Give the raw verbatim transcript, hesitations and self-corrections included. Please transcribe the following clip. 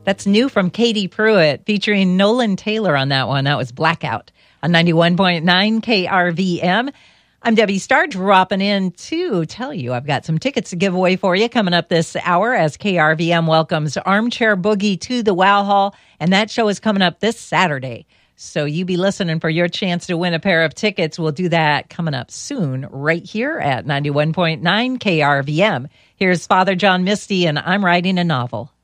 That's new from Katie Pruitt, featuring Nolan Taylor on that one. That was Blackout on ninety-one point nine K R V M. I'm Debbie Starr, dropping in to tell you I've got some tickets to give away for you coming up this hour as K R V M welcomes Armchair Boogie to the Wow Hall, and that show is coming up this Saturday. So you be listening for your chance to win a pair of tickets. We'll do that coming up soon right here at ninety-one point nine K R V M. Here's Father John Misty, and I'm writing a novel.